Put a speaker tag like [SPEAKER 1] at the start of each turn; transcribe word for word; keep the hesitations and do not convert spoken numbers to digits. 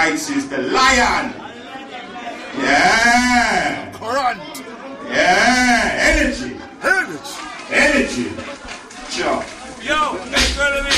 [SPEAKER 1] Heights is the lion. Yeah.
[SPEAKER 2] Current.
[SPEAKER 1] Yeah. Energy.
[SPEAKER 2] Energy.
[SPEAKER 1] Energy. Sure.
[SPEAKER 3] Yo, next